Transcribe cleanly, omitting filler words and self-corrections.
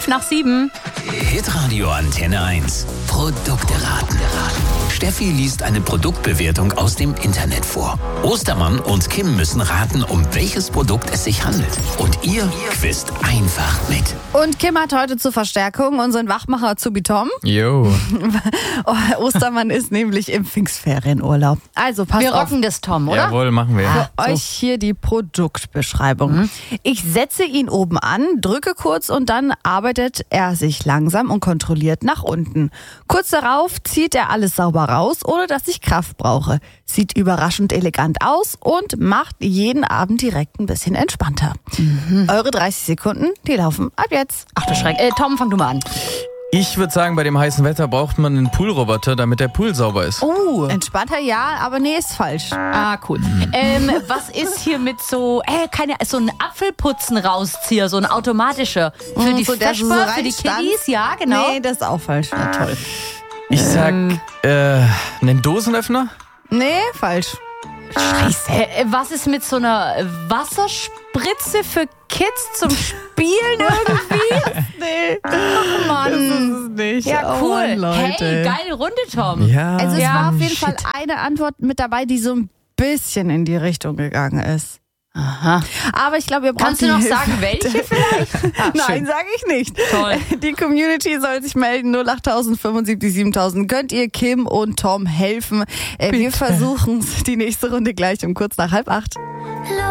5:05. Hitradio Antenne 1. Produkte raten. Steffi liest eine Produktbewertung aus dem Internet vor. Ostermann und Kim müssen raten, um welches Produkt es sich handelt. Und ihr quizt einfach mit. Und Kim hat heute zur Verstärkung unseren Wachmacher Zubi Tom. Jo. Ostermann ist nämlich im Pfingstferienurlaub. Also passt Wir auf. rocken das, Tom, oder? Jawohl, machen wir. Für euch hier die Produktbeschreibung. Ich setze ihn oben an, drücke kurz und dann arbeitet er sich langsam und kontrolliert nach unten. Kurz darauf zieht er alles sauber raus, ohne dass ich Kraft brauche. Sieht überraschend elegant aus und macht jeden Abend direkt ein bisschen entspannter. Eure 30 Sekunden, die laufen ab jetzt. Ach du Schreck. Tom, fang du mal an. Ich würde sagen, bei dem heißen Wetter braucht man einen Poolroboter, damit der Pool sauber ist. Entspannter ja, aber nee, ist falsch. Ah, cool. Was ist hier mit so ein Apfelputzen-Rauszieher, so ein automatischer? Für die so der so Vesper, für die reinstanzt? Kiddies, ja, genau. Nee, das ist auch falsch. Ja, toll. Ich sag, einen Dosenöffner? Nee, falsch. Scheiße. Was ist mit so einer Wasserspritze für Kids zum Spielen irgendwie? Nee. Ach Mann. Das ist es nicht. Ja, Oh cool. Mann, Leute. Hey, geile Runde, Tom. Ja. Also es Ja, war auf jeden Fall eine Antwort mit dabei, die so ein bisschen in die Richtung gegangen ist. Aha. Aber ich glaube, wir brauchen Kannst du noch sagen, welche vielleicht? Nein, sage ich nicht. Toll. Die Community soll sich melden. 08000 75 7000. Könnt ihr Kim und Tom helfen? Wir versuchen es die nächste Runde gleich um kurz nach 7:30.